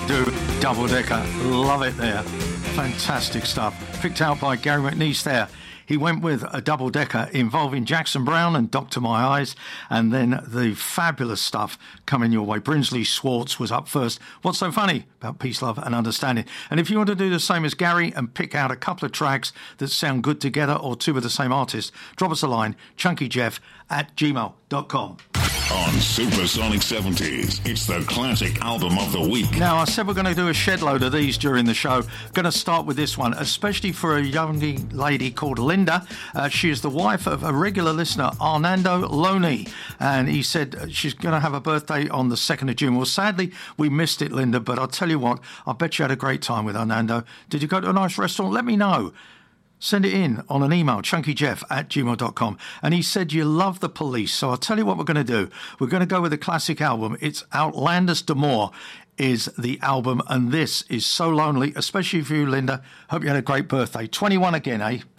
do Double Decker. Love it there. Fantastic stuff. Picked out by Gary McNeese there. He went with a double decker involving Jackson Browne and Dr. My Eyes, and then the fabulous stuff coming your way. Brinsley Schwartz was up first. What's so funny about peace, love and understanding? And if you want to do the same as Gary and pick out a couple of tracks that sound good together or two with the same artist, drop us a line, chunkyjeff@gmail.com. On Supersonic 70s, it's the classic album of the week. Now, I said we're going to do a shed load of these during the show. Going to start with this one, especially for a young lady called Linda. She is the wife of a regular listener, Arnando Loney. And he said she's going to have a birthday on the 2nd of June. Well, sadly, we missed it, Linda, but I'll tell you what, I bet you had a great time with Arnando. Did you go to a nice restaurant? Let me know. Send it in on an email, chunkyjeff@gmail.com. And he said you love the Police. So I'll tell you what we're going to do. We're going to go with a classic album. It's Outlanders d'Amour is the album. And this is so lonely, especially for you, Linda. Hope you had a great birthday. 21 again, eh?